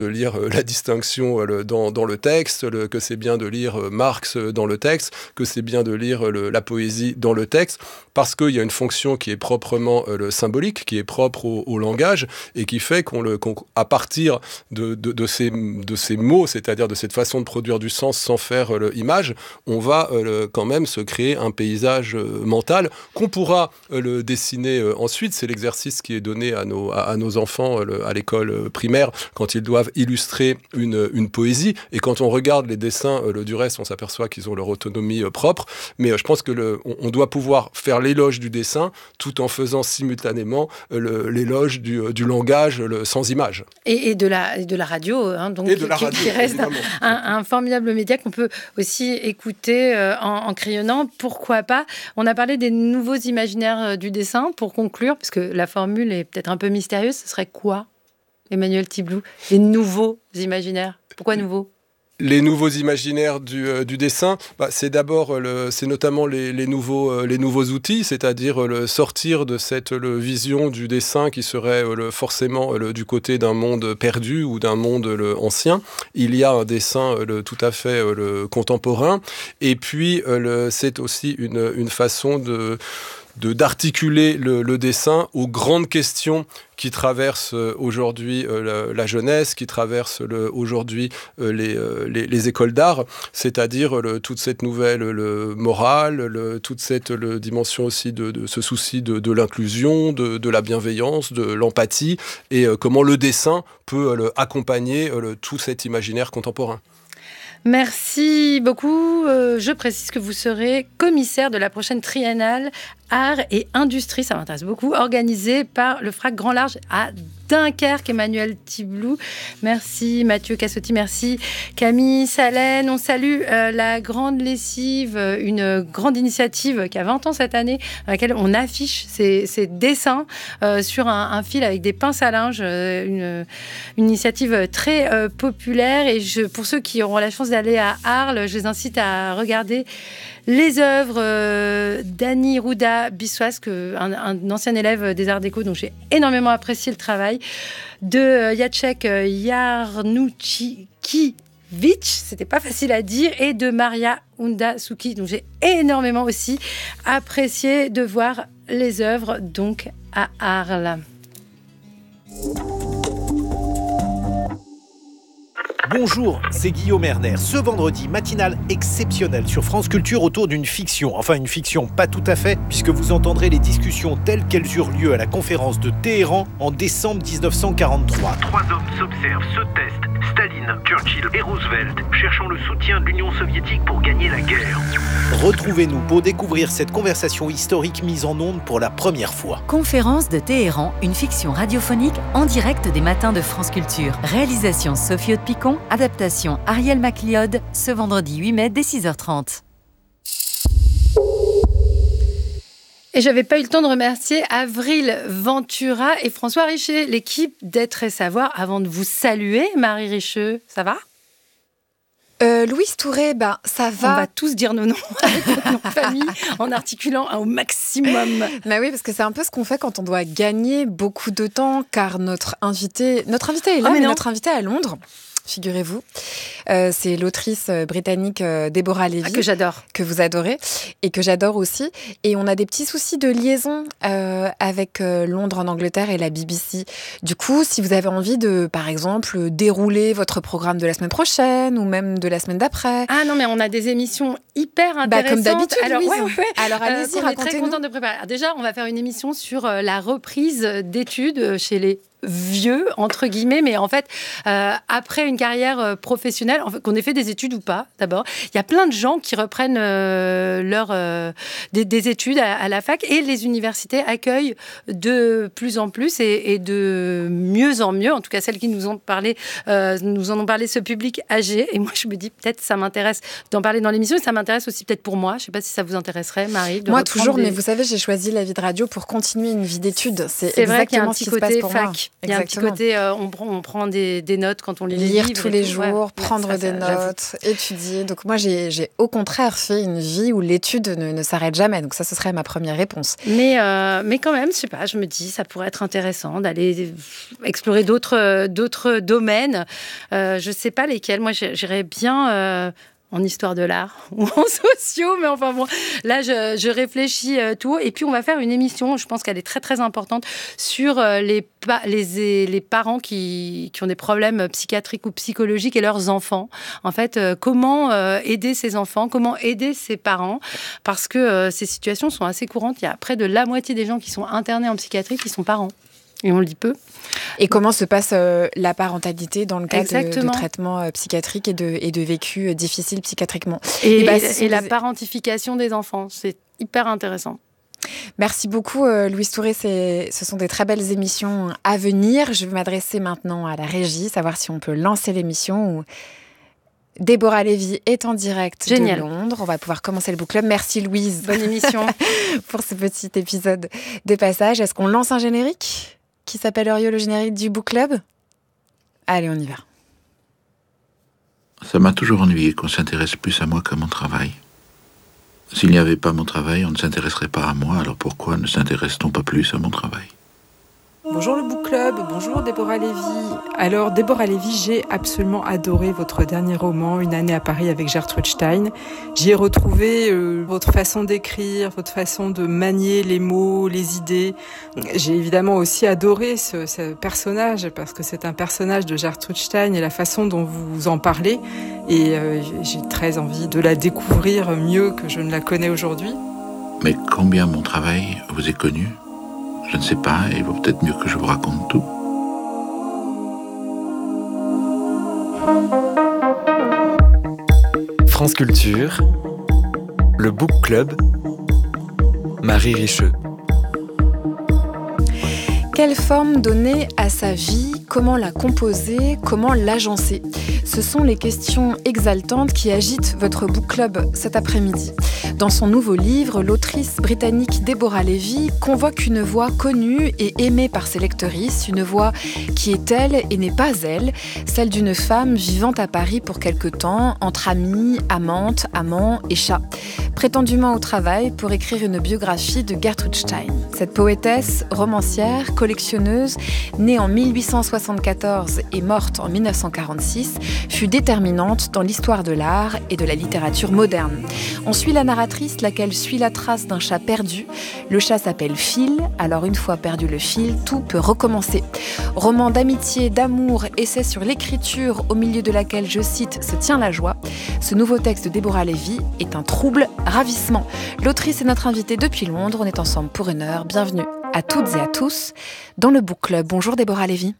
de lire la distinction dans le texte, que c'est bien de lire Marx dans le texte, que c'est bien de lire la poésie dans le texte, parce qu'il y a une fonction qui est proprement symbolique, qui est propre au langage, et qui fait qu'à partir de ces mots, c'est-à-dire de cette façon de produire du sens sans faire image, on va quand même se créer un paysage mental qu'on pourra dessiner ensuite. C'est l'exercice qui est donné à nos enfants à l'école primaire quand ils doivent illustrer une poésie. Et quand on regarde les dessins, du reste, on s'aperçoit qu'ils ont leur autonomie propre. Mais je pense qu'on doit pouvoir faire l'éloge du dessin tout en faisant simultanément l'éloge du langage sans image. Et de la radio, donc, qui reste un formidable média qu'on peut aussi écouter en crayonnant. Pourquoi pas ? On a parlé des nouveaux imaginaires du dessin pour conclure, parce que la formule est peut-être un peu mystérieuse. Ce serait quoi, Emmanuel Tiblou, les nouveaux imaginaires? Pourquoi nouveaux? Les nouveaux imaginaires du dessin, c'est d'abord, c'est notamment les nouveaux outils, c'est-à-dire sortir de cette vision du dessin qui serait forcément du côté d'un monde perdu ou d'un monde ancien. Il y a un dessin tout à fait contemporain, et puis c'est aussi une façon d'articuler le dessin aux grandes questions qui traversent aujourd'hui la jeunesse, qui traversent aujourd'hui les écoles d'art, c'est-à-dire toute cette nouvelle morale, toute cette dimension aussi de ce souci de l'inclusion, de la bienveillance, de l'empathie, et comment le dessin peut accompagner tout cet imaginaire contemporain. Merci beaucoup. Je précise que vous serez commissaire de la prochaine triennale Art et Industrie, ça m'intéresse beaucoup, organisée par le FRAC Grand Large à Dunkerque. Emmanuel Tiblou, merci. Mathieu Cassotti, merci. Camille Salène, on salue la Grande Lessive, une grande initiative qui a 20 ans cette année, dans laquelle on affiche ces dessins sur un fil avec des pinces à linge, une initiative très populaire. Et pour ceux qui auront la chance d'aller à Arles, je les incite à regarder les œuvres d'Annie Rouda-Bissoise, un ancien élève des Arts Déco dont j'ai énormément apprécié le travail, de Jacek Jarnuckiewicz, c'était pas facile à dire, et de Maria Undasuki, dont j'ai énormément aussi apprécié de voir les œuvres donc à Arles. Bonjour, c'est Guillaume Erner. Ce vendredi, matinale exceptionnelle sur France Culture autour d'une fiction. Enfin, une fiction pas tout à fait, puisque vous entendrez les discussions telles qu'elles eurent lieu à la conférence de Téhéran en décembre 1943. 3 hommes s'observent, se testent. Staline, Churchill et Roosevelt, cherchant le soutien de l'Union soviétique pour gagner la guerre. Retrouvez-nous pour découvrir cette conversation historique mise en ondes pour la première fois. Conférence de Téhéran, une fiction radiophonique en direct des matins de France Culture. Réalisation Sophie Aude-Picon, adaptation Ariel MacLeod, ce vendredi 8 mai dès 6h30. Et je n'avais pas eu le temps de remercier Avril Ventura et François Richer, l'équipe d'Être et Savoir, avant de vous saluer. Marie Richeux, ça va ? Louise Touré, ça va. On va tous dire nos noms avec notre nom de famille en articulant au maximum. Oui, parce que c'est un peu ce qu'on fait quand on doit gagner beaucoup de temps, car notre invité est là, mais notre invité est à Londres. Figurez-vous, c'est l'autrice britannique Deborah Levy, que j'adore, que vous adorez et que j'adore aussi. Et on a des petits soucis de liaison avec Londres en Angleterre et la BBC. Du coup, si vous avez envie de, par exemple, dérouler votre programme de la semaine prochaine ou même de la semaine d'après. Ah non, mais on a des émissions hyper intéressantes. Comme d'habitude, alors, Louise. Ouais. Alors allez-y, racontez-nous. On est très contente de préparer. Alors, déjà, on va faire une émission sur la reprise d'études chez les vieux, entre guillemets, mais en fait, après une carrière professionnelle, qu'on ait fait des études ou pas, d'abord, il y a plein de gens qui reprennent des études à la fac, et les universités accueillent de plus en plus et de mieux en mieux, en tout cas celles qui nous en ont parlé ce public âgé, et moi je me dis peut-être ça m'intéresse d'en parler dans l'émission, et ça m'intéresse aussi peut-être pour moi, je ne sais pas si ça vous intéresserait, Marie. Moi toujours, mais vous savez, j'ai choisi la vie de radio pour continuer une vie d'études, c'est vrai qu'il y a un petit côté fac. Il y a un petit côté, on prend des notes quand on lit les livres. Lire tous les jours, prendre prendre des notes, étudier. Donc moi, j'ai au contraire fait une vie où l'étude ne s'arrête jamais. Donc ça, ce serait ma première réponse. Mais quand même, je sais pas, je me dis, ça pourrait être intéressant d'aller explorer d'autres domaines. Je sais pas lesquels. Moi, j'irais bien... en histoire de l'art ou en sociaux, mais enfin bon, là je réfléchis tout. Et puis on va faire une émission, je pense qu'elle est très très importante, sur les parents qui ont des problèmes psychiatriques ou psychologiques et leurs enfants. En fait, comment aider ces enfants, comment aider ces parents, parce que ces situations sont assez courantes. Il y a près de la moitié des gens qui sont internés en psychiatrie qui sont parents. Et on le dit peu. Et comment se passe la parentalité dans le cas de traitements psychiatriques et de vécus difficiles psychiatriquement. Et la parentification des enfants, c'est hyper intéressant. Merci beaucoup Louise Touré, ce sont des très belles émissions à venir. Je vais m'adresser maintenant à la régie, savoir si on peut lancer l'émission où Déborah Lévy est en direct de Londres. On va pouvoir commencer le book club. Merci Louise. Bonne émission. Pour ce petit épisode de passage. Est-ce qu'on lance un générique qui s'appellerait le générique du book club? Allez, on y va. Ça m'a toujours ennuyé qu'on s'intéresse plus à moi qu'à mon travail. S'il n'y avait pas mon travail, on ne s'intéresserait pas à moi, alors pourquoi ne s'intéresse-t-on pas plus à mon travail ? Bonjour le book club, bonjour Déborah Lévy. Alors Déborah Lévy, j'ai absolument adoré votre dernier roman, Une année à Paris avec Gertrude Stein. J'y ai retrouvé votre façon d'écrire, votre façon de manier les mots, les idées. J'ai évidemment aussi adoré ce personnage, parce que c'est un personnage de Gertrude Stein et la façon dont vous en parlez. Et j'ai très envie de la découvrir mieux que je ne la connais aujourd'hui. Mais combien mon travail vous est connu ? Je ne sais pas, et il vaut peut-être mieux que je vous raconte tout. France Culture, le Book Club, Marie Richeux. Quelle forme donner à sa vie? Comment la composer? Comment l'agencer? Ce sont les questions exaltantes qui agitent votre book club cet après-midi. Dans son nouveau livre, l'autrice britannique Déborah Lévy convoque une voix connue et aimée par ses lectrices, une voix qui est elle et n'est pas elle, celle d'une femme vivant à Paris pour quelque temps, entre amis, amantes, amants et chats, prétendument au travail pour écrire une biographie de Gertrude Stein. Cette poétesse, romancière, collectionneuse, née en 1874 et morte en 1946, fut déterminante dans l'histoire de l'art et de la littérature moderne. On suit la narratrice, laquelle suit la trace d'un chat perdu. Le chat s'appelle Phil, alors une fois perdu le fil, tout peut recommencer. Roman d'amitié, d'amour, essai sur l'écriture, au milieu de laquelle, je cite, se tient la joie. Ce nouveau texte de Déborah Lévy est un trouble ravissement. L'autrice est notre invitée depuis Londres. On est ensemble pour une heure. Bienvenue à toutes et à tous dans le Book Club. Bonjour Déborah Lévy.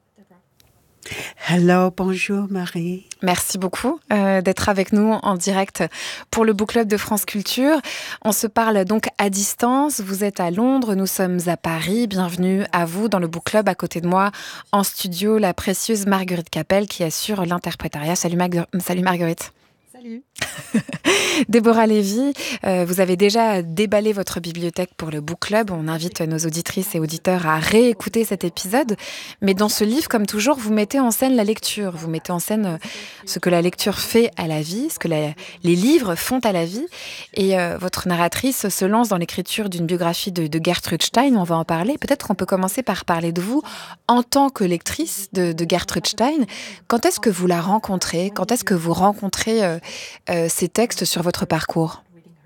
Hello, bonjour Marie. Merci beaucoup d'être avec nous en direct pour le Book Club de France Culture. On se parle donc à distance. Vous êtes à Londres, nous sommes à Paris. Bienvenue à vous dans le Book Club. À côté de moi, en studio, la précieuse Marguerite Capel qui assure l'interprétariat. Salut Marguerite. Salut. Déborah Lévy, vous avez déjà déballé votre bibliothèque pour le Book Club. On invite nos auditrices et auditeurs à réécouter cet épisode. Mais dans ce livre, comme toujours, vous mettez en scène la lecture. Vous mettez en scène ce que la lecture fait à la vie, ce que les livres font à la vie. Et votre narratrice se lance dans l'écriture d'une biographie de Gertrude Stein. On va en parler. Peut-être qu'on peut commencer par parler de vous en tant que lectrice de Gertrude Stein. Quand est-ce que vous la rencontrez? Quand est-ce que vous rencontrez ces textes sur votre parcours?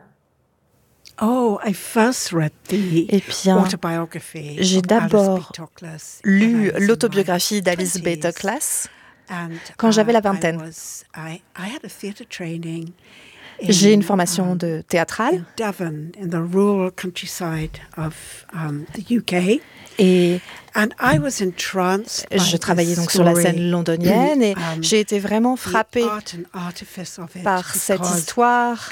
Eh bien, j'ai d'abord lu l'autobiographie d'Alice B. Toklas quand j'avais la vingtaine. J'ai une formation de théâtrale et je travaillais donc sur la scène londonienne et j'ai été vraiment frappée par cette histoire,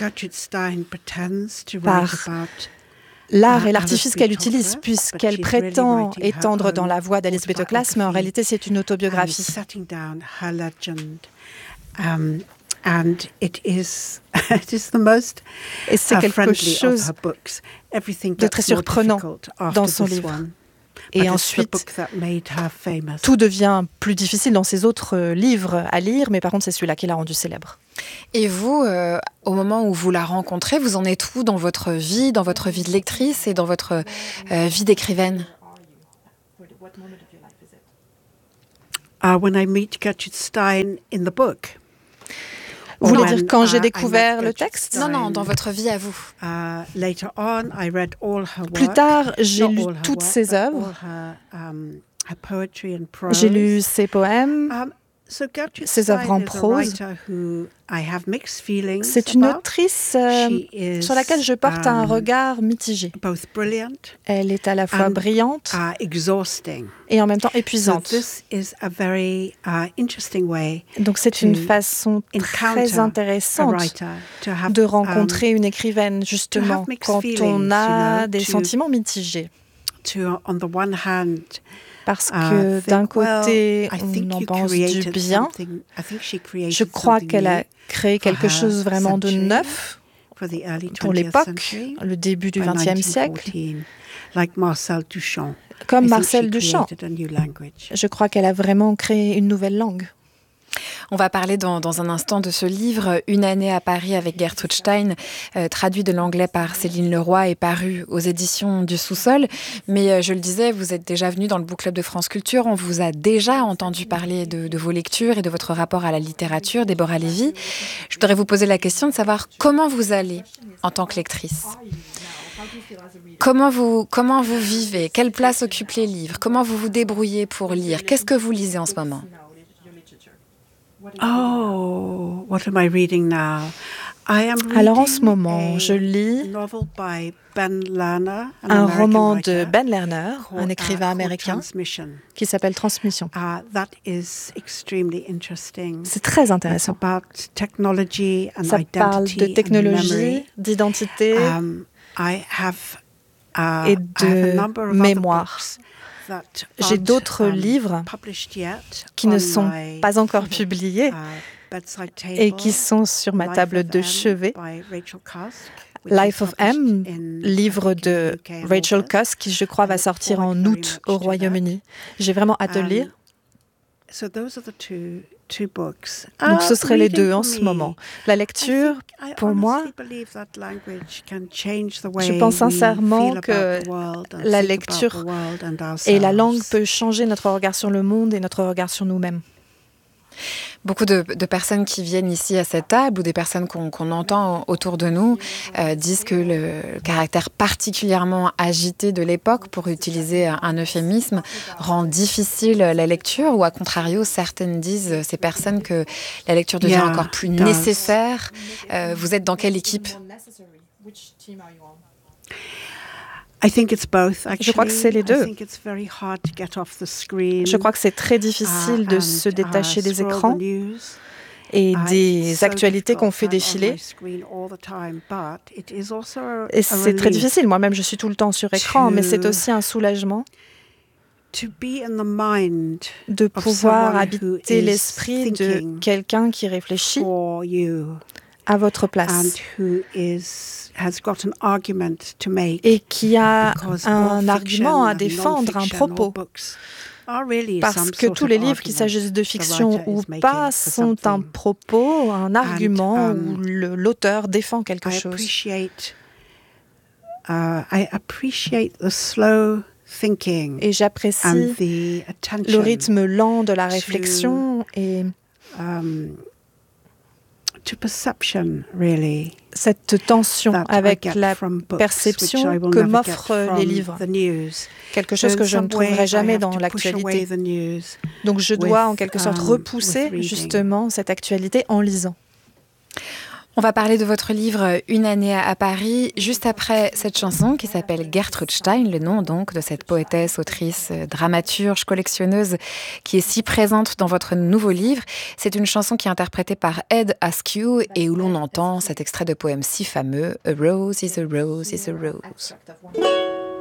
par l'art et l'artifice qu'elle utilise, puisqu'elle prétend étendre dans la voix d'Alice B. Toklas, mais en réalité c'est une autobiographie. Et c'est quelque chose de très surprenant dans son livre. Et ensuite, tout devient plus difficile dans ses autres livres à lire, mais par contre, c'est celui-là qui l'a rendue célèbre. Et vous, au moment où vous la rencontrez, vous en êtes où dans votre vie de lectrice et dans votre vie d'écrivaine? When I meet Gertrude Stein in the book. Vous voulez dire quand j'ai découvert le texte? Non, dans votre vie à vous. Plus tard, j'ai lu toutes ses œuvres. J'ai lu ses poèmes, ses œuvres en prose. C'est une autrice sur laquelle je porte un regard mitigé. Elle est à la fois brillante et en même temps épuisante. Donc c'est une façon très intéressante de rencontrer une écrivaine, justement, quand on a des sentiments mitigés. Parce que d'un côté, on en pense du bien. Je crois qu'elle a créé quelque chose vraiment de neuf pour l'époque, le début du XXe siècle, comme Marcel Duchamp. Je crois qu'elle a vraiment créé une nouvelle langue. On va parler dans un instant de ce livre, Une année à Paris avec Gertrude Stein, traduit de l'anglais par Céline Leroy et paru aux éditions du Sous-Sol. Mais je le disais, vous êtes déjà venu dans le Book Club de France Culture. On vous a déjà entendu parler de vos lectures et de votre rapport à la littérature, Déborah Lévy. Je voudrais vous poser la question de savoir comment vous allez en tant que lectrice. Comment vous vivez? Quelle place occupent les livres? Comment vous vous débrouillez pour lire? Qu'est-ce que vous lisez en ce moment? What am I reading now? Alors en ce moment, je lis un roman de Ben Lerner, un écrivain américain, qui s'appelle Transmission. C'est très intéressant. Ça parle de technologie, d'identité et de mémoire. J'ai d'autres livres qui ne sont pas encore publiés et qui sont sur ma table de chevet. Life of M, livre de Rachel Cusk, qui je crois va sortir en août au Royaume-Uni. J'ai vraiment hâte de lire. Donc ce seraient les deux en ce moment. La lecture, pour moi, je pense sincèrement que la lecture et la langue peut changer notre regard sur le monde et notre regard sur nous-mêmes. Beaucoup de personnes qui viennent ici à cette table ou des personnes qu'on entend autour de nous disent que le caractère particulièrement agité de l'époque, pour utiliser un euphémisme, rend difficile la lecture, ou à contrario, certaines disent, ces personnes, que la lecture devient encore plus nécessaire. Vous êtes dans quelle équipe ? Je crois que c'est les deux. Je crois que c'est très difficile de se détacher des écrans et des actualités qu'on fait défiler. Et c'est très difficile. Moi-même, je suis tout le temps sur écran, mais c'est aussi un soulagement de pouvoir habiter l'esprit de quelqu'un qui réfléchit à votre place et qui a un argument à défendre, un propos. Parce que tous les livres, qu'il s'agisse de fiction ou pas, sont un propos, un argument où l'auteur défend quelque chose. Et j'apprécie le rythme lent de la réflexion et cette tension avec la perception que m'offrent les livres. Quelque chose que je ne trouverai jamais dans l'actualité. Donc je dois en quelque sorte repousser justement cette actualité en lisant. On va parler de votre livre « Une année à Paris » juste après cette chanson qui s'appelle Gertrude Stein, le nom donc de cette poétesse, autrice, dramaturge, collectionneuse qui est si présente dans votre nouveau livre. C'est une chanson qui est interprétée par Ed Askew et où l'on entend cet extrait de poème si fameux « A rose is a rose is a rose ».